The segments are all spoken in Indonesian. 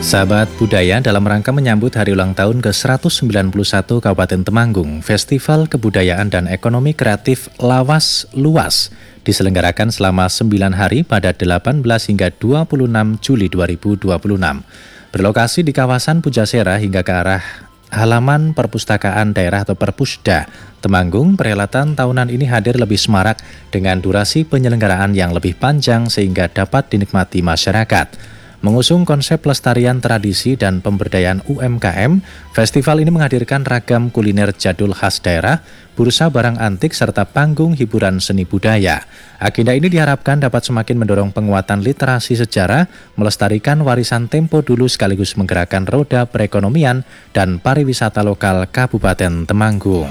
Sahabat budaya, dalam rangka menyambut hari ulang tahun ke-191 Kabupaten Temanggung, Festival Kebudayaan dan Ekonomi Kreatif Lawas Luas diselenggarakan selama 9 hari pada 18 hingga 26 Juli 2026. Berlokasi di kawasan Pujasera hingga ke arah halaman Perpustakaan Daerah atau Perpusda, Temanggung, perhelatan tahunan ini hadir lebih semarak dengan durasi penyelenggaraan yang lebih panjang sehingga dapat dinikmati masyarakat. Mengusung konsep pelestarian tradisi dan pemberdayaan UMKM, festival ini menghadirkan ragam kuliner jadul khas daerah, bursa barang antik, serta panggung hiburan seni budaya. Agenda ini diharapkan dapat semakin mendorong penguatan literasi sejarah, melestarikan warisan tempo dulu sekaligus menggerakkan roda perekonomian dan pariwisata lokal Kabupaten Temanggung.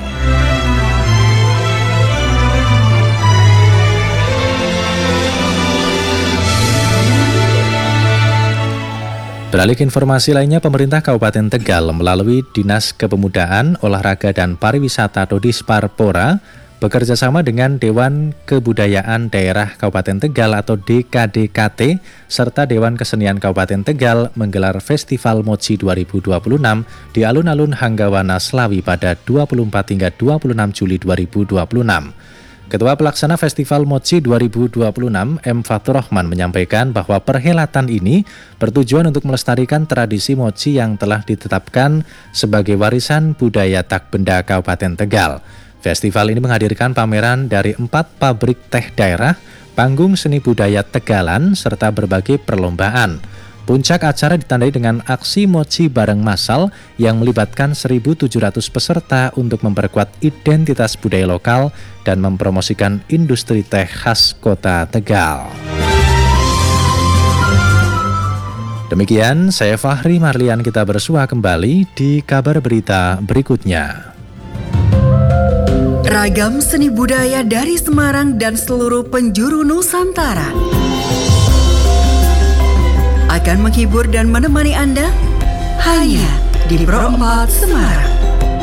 Beralih ke informasi lainnya, pemerintah Kabupaten Tegal melalui Dinas Kepemudaan, Olahraga dan Pariwisata atau Disparpora bekerjasama dengan Dewan Kebudayaan Daerah Kabupaten Tegal atau DKDKT serta Dewan Kesenian Kabupaten Tegal menggelar Festival Mochi 2026 di alun-alun Hanggawana Slawi pada 24 hingga 26 Juli 2026. Ketua Pelaksana Festival Mochi 2026, M. Fatur Rahman, menyampaikan bahwa perhelatan ini bertujuan untuk melestarikan tradisi mochi yang telah ditetapkan sebagai warisan budaya tak benda Kabupaten Tegal. Festival ini menghadirkan pameran dari 4 pabrik teh daerah, panggung seni budaya Tegalan, serta berbagai perlombaan. Puncak acara ditandai dengan aksi mochi bareng massal yang melibatkan 1.700 peserta untuk memperkuat identitas budaya lokal dan mempromosikan industri teh khas kota Tegal. Demikian, saya Fahri Marlian, kita bersua kembali di kabar berita berikutnya. Ragam seni budaya dari Semarang dan seluruh penjuru Nusantara akan menghibur dan menemani Anda hanya di Pro 4 Semarang.